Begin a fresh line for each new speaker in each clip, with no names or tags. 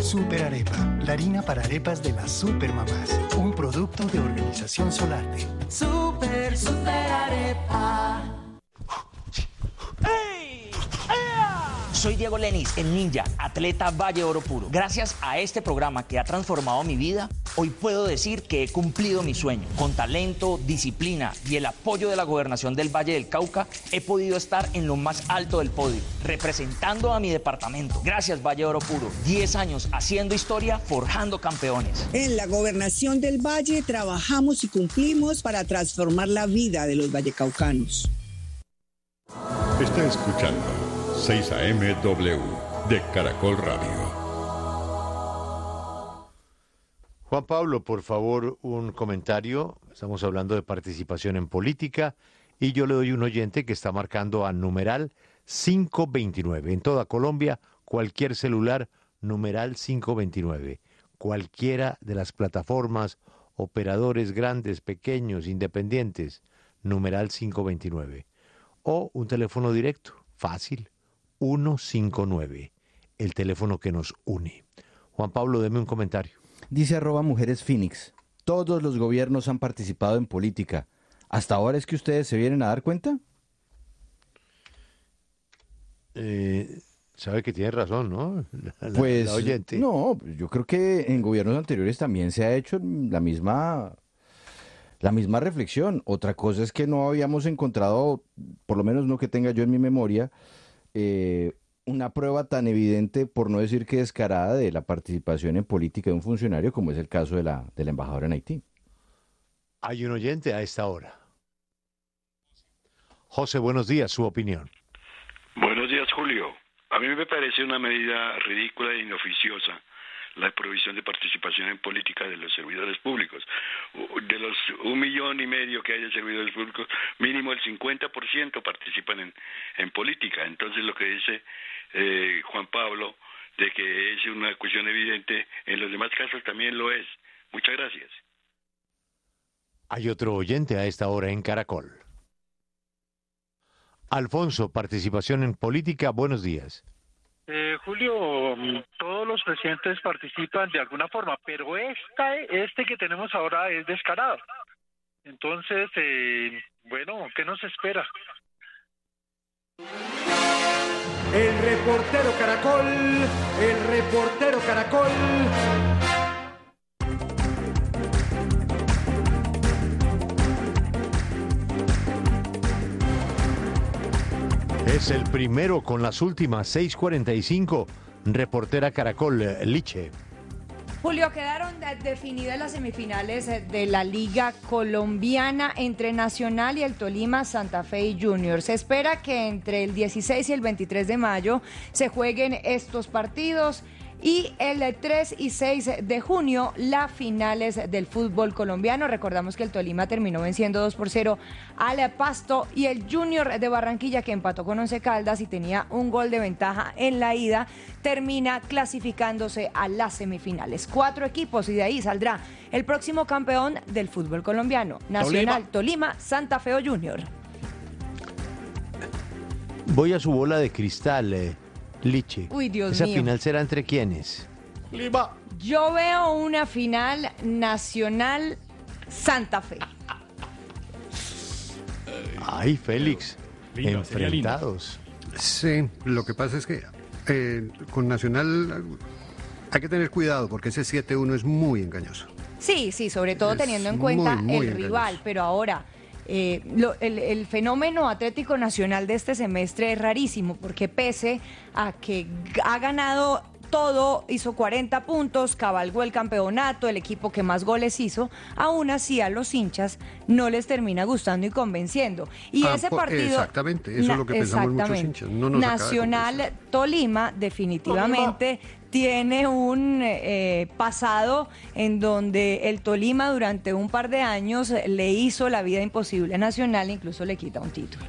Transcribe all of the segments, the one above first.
Super Arepa, la harina para arepas de las supermamás. Un producto de Organización Solarte.
Super Arepa.
¡Ey! Soy Diego Lenis, el ninja, atleta Valle Oro Puro. Gracias a este programa que ha transformado mi vida, hoy puedo decir que he cumplido mi sueño. Con talento, disciplina y el apoyo de la Gobernación del Valle del Cauca, he podido estar en lo más alto del podio, representando a mi departamento. Gracias, Valle Oro Puro. 10 años haciendo historia, forjando campeones.
En la Gobernación del Valle trabajamos y cumplimos para transformar la vida de los vallecaucanos.
Está escuchando 6 AM W de Caracol Radio.
Juan Pablo, por favor, un comentario. Estamos hablando de participación en política y yo le doy un oyente que está marcando a numeral 529. En toda Colombia, cualquier celular, numeral 529. Cualquiera de las plataformas, operadores grandes, pequeños, independientes, numeral 529. O un teléfono directo, fácil, 159, el teléfono que nos une. Juan Pablo, deme un comentario.
Dice @mujeresphoenix, todos los gobiernos han participado en política. ¿Hasta ahora es que ustedes se vienen a dar cuenta?
Sabe que tiene razón, ¿no?
La
oyente.
No, yo creo que en gobiernos anteriores también se ha hecho la misma reflexión. Otra cosa es que no habíamos encontrado, por lo menos no que tenga yo en mi memoria, una prueba tan evidente, por no decir que descarada, de la participación en política de un funcionario, como es el caso de la embajadora en Haití.
Hay un oyente a esta hora. José, buenos días, su opinión.
Buenos días, Julio. A mí me parece una medida ridícula e inoficiosa la provisión de participación en política de los servidores públicos. De los 1,5 millones que hay de servidores públicos, mínimo el 50% participan en política. Entonces lo que dice Juan Pablo, de que es una cuestión evidente, en los demás casos también lo es. Muchas gracias.
Hay otro oyente a esta hora en Caracol. Alfonso, participación en política, buenos días.
Julio, todos los presidentes participan de alguna forma, pero este que tenemos ahora es descarado. Entonces, bueno, ¿qué nos espera?
El reportero Caracol.
Es el primero con las últimas 6:45. Reportera Caracol, Liche.
Julio, quedaron definidas las semifinales de la Liga Colombiana entre Nacional y el Tolima, Santa Fe y Junior. Se espera que entre el 16 y el 23 de mayo se jueguen estos partidos. Y el 3 y 6 de junio, las finales del fútbol colombiano. Recordamos que el Tolima terminó venciendo 2-0 al Pasto y el Junior de Barranquilla, que empató con Once Caldas y tenía un gol de ventaja en la ida, termina clasificándose a las semifinales. 4 equipos y de ahí saldrá el próximo campeón del fútbol colombiano. Nacional, Tolima, Santa Fe o Junior.
Voy a su bola de cristal, Liche.
Uy, Dios
¿Esa
mío.
final será entre quiénes?
Lima. Yo veo una final Nacional Santa Fe.
Ay, Félix,
Lindo,
enfrentados.
Sí, lo que pasa es que con Nacional hay que tener cuidado porque ese 7-1 es muy engañoso.
Sí, sobre todo
Es
teniendo en cuenta
muy
el rival, pero ahora el fenómeno Atlético Nacional de este semestre es rarísimo, porque pese a que ha ganado todo, hizo 40 puntos, cabalgó el campeonato, el equipo que más goles hizo, aún así a los hinchas no les termina gustando y convenciendo. Y ese partido...
Exactamente, eso es lo que pensamos muchos hinchas. No nos
Nacional Tolima definitivamente tiene un pasado en donde el Tolima durante un par de años le hizo la vida imposible a Nacional, incluso le quita un título.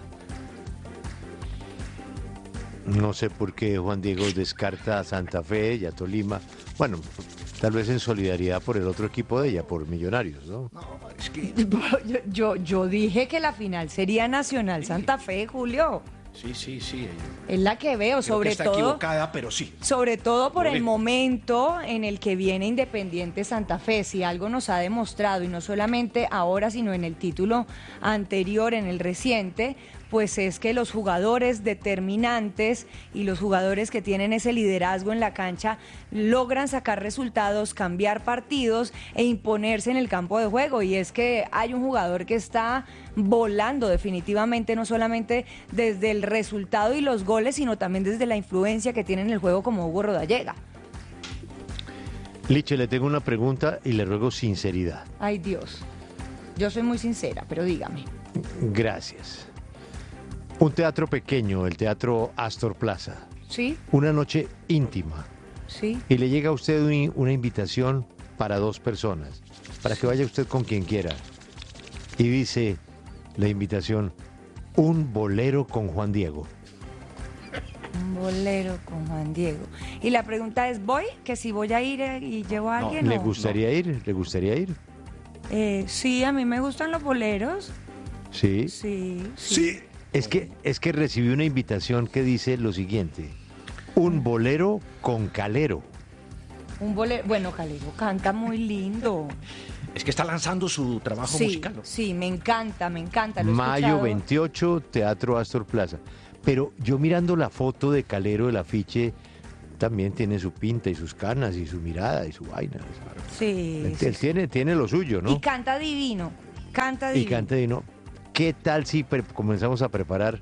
No sé por qué Juan Diego descarta a Santa Fe y a Tolima. Bueno, tal vez en solidaridad por el otro equipo de ella, por Millonarios, ¿no?
No, es que... yo dije que la final sería Nacional Santa Fe, Julio.
Sí.
Es la que veo,
Creo
sobre
que está
todo.
equivocada, pero sí.
Sobre todo por
Lo
el
digo.
momento en el que viene Independiente Santa Fe. Si algo nos ha demostrado, y no solamente ahora, sino en el título anterior, en el reciente, pues es que los jugadores determinantes y los jugadores que tienen ese liderazgo en la cancha logran sacar resultados, cambiar partidos e imponerse en el campo de juego. Y es que hay un jugador que está volando definitivamente, no solamente desde el resultado y los goles, sino también desde la influencia que tiene en el juego, como Hugo Rodallega.
Liche, le tengo una pregunta y le ruego sinceridad.
Ay, Dios. Yo soy muy sincera, pero dígame.
Gracias. Un teatro pequeño, el Teatro Astor Plaza.
¿Sí?
Una noche íntima.
Sí.
Y le llega a usted una invitación para 2 personas, para que vaya usted con quien quiera. Y dice la invitación, un bolero con Juan Diego.
Un bolero con Juan Diego. Y la pregunta es, ¿voy? Que si voy a ir y llevo a alguien.
¿Le
o-
gustaría ir? ¿Le gustaría ir?
Sí, a mí me gustan los boleros.
Sí.
Sí.
Es que recibí una invitación que dice lo siguiente: un bolero con Calero.
Un bolero. Bueno, Calero canta muy lindo.
Es que está lanzando su trabajo
Sí,
musical. ¿no?
sí, me encanta. Lo he
Mayo
escuchado.
28, Teatro Astor Plaza. Pero yo mirando la foto de Calero, el afiche, también tiene su pinta y sus canas y su mirada y su vaina.
Sí.
Él tiene lo suyo, ¿no?
Y canta divino. Canta
Y
divino.
canta y no. ¿Qué tal si comenzamos a preparar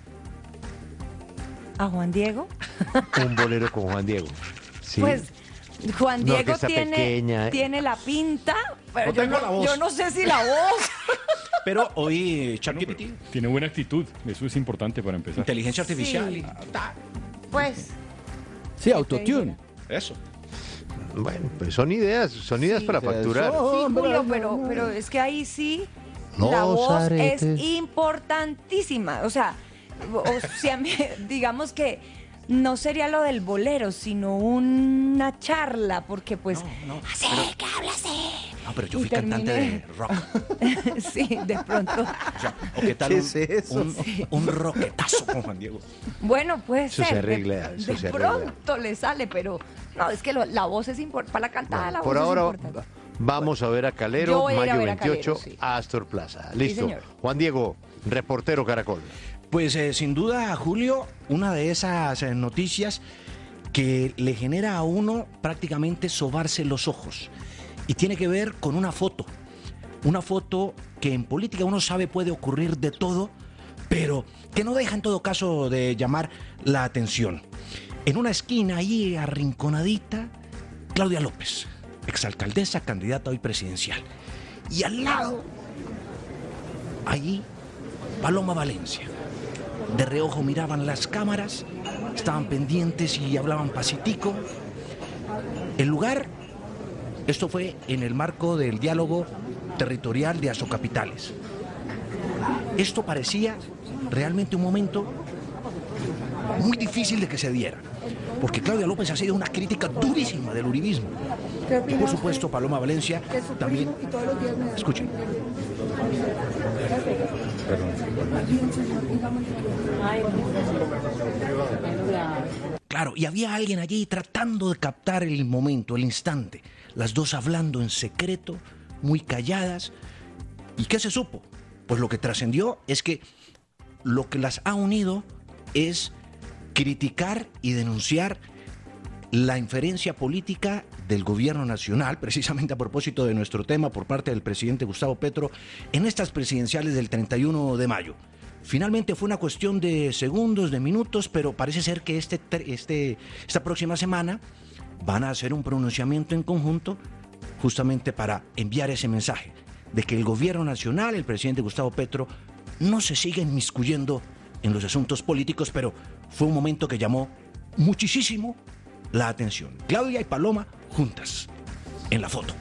¿A Juan Diego?
un bolero con Juan Diego? Sí.
Pues Juan
Una
Diego
orquesta pequeña.
tiene la pinta, pero
No tengo la voz.
yo no sé si la voz.
Pero hoy ChatGPT,
Tiene buena actitud, eso es importante para empezar.
inteligencia artificial.
Sí.
y-
Pues.
Sí, autotune.
Eso.
Bueno, pues son ideas para facturar.
Sí, Julio, pero es que ahí sí la
Los
voz
aretes.
es importantísima. O sea, digamos que no sería lo del bolero, sino una charla, porque pues así que habla así.
No, pero yo
Y
fui cantante de
terminé-
rock.
Sí, de pronto.
O sea, ¿o qué tal
¿Qué
un,
es eso?
un roquetazo con Juan Diego?
Bueno, puede
Eso
ser.
se arregla, eso
de
se arregla.
pronto le sale, pero no, es que la voz es importante. Para la cantada, la voz
Por
es
ahora
importante.
vamos a ver a
Yo
Calero,
voy a ir a
mayo
ver a
28,
Calero, sí.
Astor Plaza. Listo.
señor.
Juan Diego, reportero Caracol.
Pues sin duda, Julio, una de esas noticias que le genera a uno prácticamente sobarse los ojos. Y tiene que ver con una foto. Una foto que en política uno sabe puede ocurrir de todo, pero que no deja en todo caso de llamar la atención. En una esquina ahí arrinconadita, Claudia López, exalcaldesa, candidata hoy presidencial. Y al lado, allí, Paloma Valencia. De reojo miraban las cámaras, estaban pendientes y hablaban pasitico. El lugar, esto fue en el marco del diálogo territorial de Azocapitales. Esto parecía realmente un momento muy difícil de que se diera, porque Claudia López ha sido una crítica durísima del uribismo. Y por supuesto, Paloma Valencia también. Escuchen. Claro, y había alguien allí tratando de captar el momento, el instante. Las dos hablando en secreto, muy calladas. ¿Y qué se supo? Pues lo que trascendió es que lo que las ha unido es criticar y denunciar la inferencia política del gobierno nacional, precisamente a propósito de nuestro tema por parte del presidente Gustavo Petro, en estas presidenciales del 31 de mayo. Finalmente fue una cuestión de segundos, de minutos, pero parece ser que esta próxima semana van a hacer un pronunciamiento en conjunto justamente para enviar ese mensaje de que el gobierno nacional, el presidente Gustavo Petro, no se sigue inmiscuyendo en los asuntos políticos, pero fue un momento que llamó muchísimo la atención. Claudia y Paloma juntas en la foto.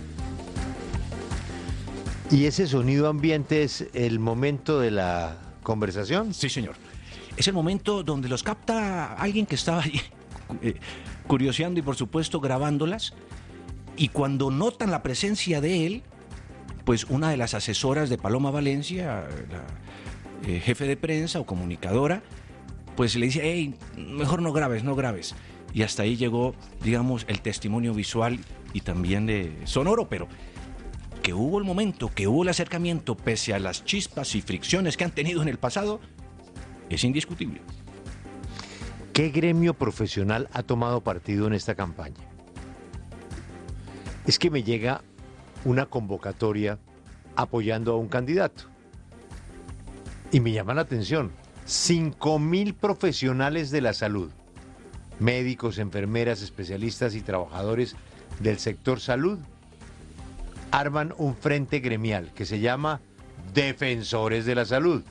¿Y ese sonido ambiente es el momento de la conversación?
Sí, señor. Es el momento donde los capta alguien que estaba allí curioseando y por supuesto grabándolas. Y cuando notan la presencia de él, pues una de las asesoras de Paloma Valencia, la jefe de prensa o comunicadora, pues le dice, hey, mejor no grabes. Y hasta ahí llegó, digamos, el testimonio visual y también sonoro, pero que hubo el momento, que hubo el acercamiento, pese a las chispas y fricciones que han tenido en el pasado, es indiscutible.
¿Qué gremio profesional ha tomado partido en esta campaña? Es que me llega una convocatoria apoyando a un candidato y me llama la atención. 5.000 profesionales de la salud, médicos, enfermeras, especialistas y trabajadores del sector salud, arman un frente gremial que se llama Defensores de la Salud.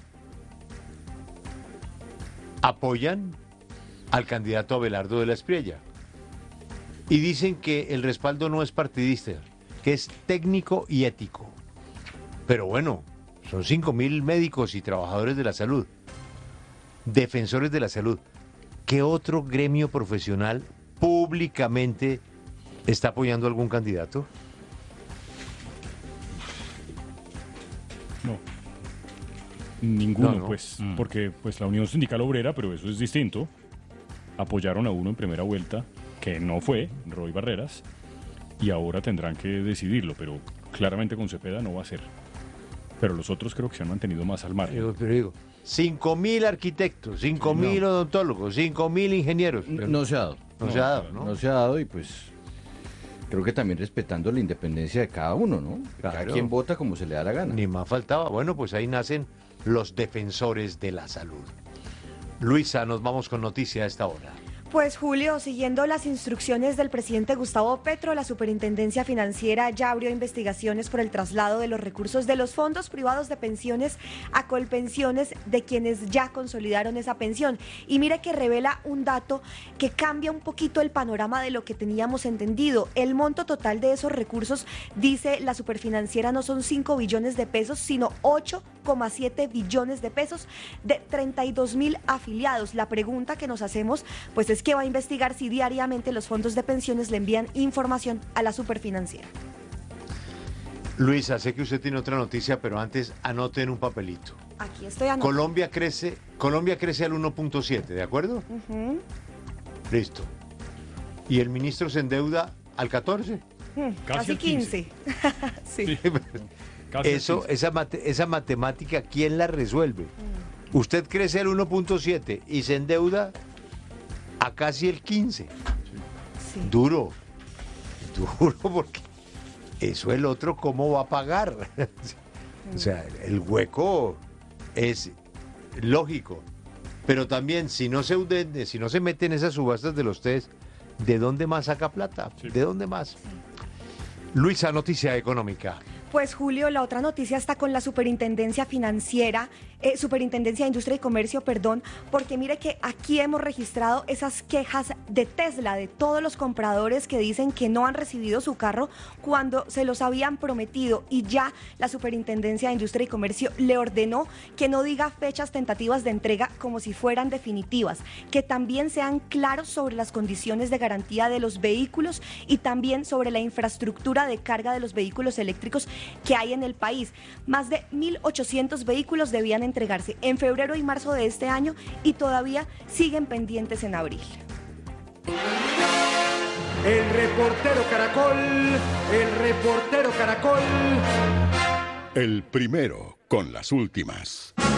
Apoyan al candidato Abelardo de la Espriella y dicen que el respaldo no es partidista, que es técnico y ético. Pero bueno, son 5.000 médicos y trabajadores de la salud, defensores de la salud. ¿Qué otro gremio profesional públicamente está apoyando a algún candidato?
No. Ninguno,
No.
pues, porque pues la Unión Sindical Obrera, pero eso es distinto, apoyaron a uno en primera vuelta, que no fue Roy Barreras, y ahora tendrán que decidirlo, pero claramente con Cepeda no va a ser. Pero los otros creo que se han mantenido más al margen.
Pero digo, 5.000 arquitectos, 5.000 odontólogos, 5.000 ingenieros.
No se ha dado.
No se ha dado, ¿no?
No se ha dado y pues creo que también respetando la independencia de cada uno, ¿no? Cada
Claro.
quien vota como se le da la gana.
Ni más faltaba. Bueno, pues ahí nacen los defensores de la salud. Luisa, nos vamos con noticia a esta hora.
Pues Julio, siguiendo las instrucciones del presidente Gustavo Petro, la Superintendencia Financiera ya abrió investigaciones por el traslado de los recursos de los fondos privados de pensiones a Colpensiones de quienes ya consolidaron esa pensión. Y mire que revela un dato que cambia un poquito el panorama de lo que teníamos entendido. El monto total de esos recursos, dice la Superfinanciera, no son 5 billones de pesos, sino 8,7 billones de pesos de 32.000 afiliados. La pregunta que nos hacemos, pues es que va a investigar si diariamente los fondos de pensiones le envían información a la Superfinanciera.
Luisa, sé que usted tiene otra noticia, pero antes anote en un papelito.
Aquí estoy anotando.
Colombia crece al 1.7, ¿de acuerdo?
Ujú.
Listo. ¿Y el ministro se endeuda al 14?
Casi 15. Sí.
Eso, esa matemática, ¿quién la resuelve? Usted crece al 1.7 y se endeuda a casi el 15.
Sí.
Duro porque eso el otro cómo va a pagar. O sea, el hueco es lógico, pero también si no se mete en esas subastas de los test, ¿de dónde más saca plata? ¿De dónde más? Luisa, noticia económica.
Pues Julio, la otra noticia está con la Superintendencia Financiera, Superintendencia de Industria y Comercio, perdón, porque mire que aquí hemos registrado esas quejas de Tesla, de todos los compradores que dicen que no han recibido su carro cuando se los habían prometido, y ya la Superintendencia de Industria y Comercio le ordenó que no diga fechas tentativas de entrega como si fueran definitivas, que también sean claros sobre las condiciones de garantía de los vehículos y también sobre la infraestructura de carga de los vehículos eléctricos que hay en el país. Más de 1.800 vehículos debían entregarse en febrero y marzo de este año y todavía siguen pendientes en abril.
El reportero Caracol.
El primero con las últimas.